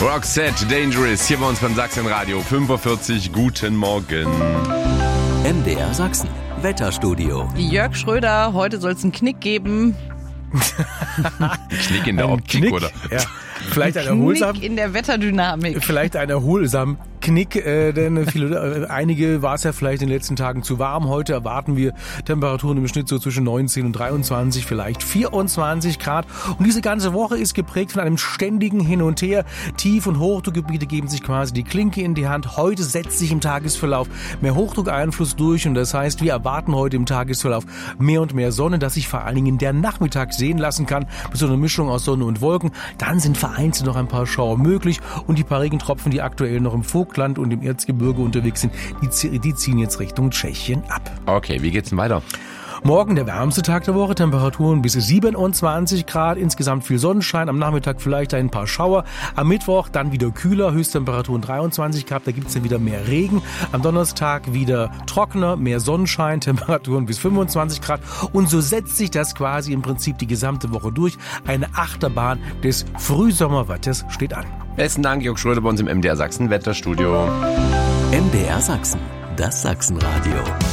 Roxette, Dangerous, hier bei uns beim Sachsenradio 45. Guten Morgen. MDR Sachsen, Wetterstudio. Jörg Schröder, heute soll es einen Knick geben. Knick in der Optik, oder? Ja. Vielleicht ein erholsam. Knick in der Wetterdynamik. Vielleicht ein erholsam Knick, denn einige war es ja vielleicht in den letzten Tagen zu warm. Heute erwarten wir Temperaturen im Schnitt so zwischen 19 und 23, vielleicht 24 Grad. Und diese ganze Woche ist geprägt von einem ständigen Hin und Her. Tief- und Hochdruckgebiete geben sich quasi die Klinke in die Hand. Heute setzt sich im Tagesverlauf mehr Hochdruckeinfluss durch und das heißt, wir erwarten heute im Tagesverlauf mehr und mehr Sonne, das sich vor allen Dingen der Nachmittag sehen lassen kann. Mit so einer Mischung aus Sonne und Wolken. Dann sind vereinzelt noch ein paar Schauer möglich und die paar Regentropfen, die aktuell noch im Vogtland und im Erzgebirge unterwegs sind, die ziehen jetzt Richtung Tschechien ab. Okay, wie geht's denn weiter? Morgen der wärmste Tag der Woche, Temperaturen bis 27 Grad, insgesamt viel Sonnenschein, am Nachmittag vielleicht ein paar Schauer, am Mittwoch dann wieder kühler, Höchsttemperaturen 23 Grad, da gibt's dann wieder mehr Regen, am Donnerstag wieder trockener, mehr Sonnenschein, Temperaturen bis 25 Grad und so setzt sich das quasi im Prinzip die gesamte Woche durch. Eine Achterbahn des Frühsommerwetters steht an. Besten Dank, Jörg Schröder bei uns im MDR Sachsen Wetterstudio. MDR Sachsen, das Sachsenradio.